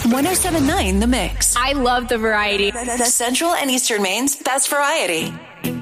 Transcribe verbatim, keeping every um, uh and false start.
one oh seven point nine The Mix. I love the variety. The Central and Eastern Maine's best variety.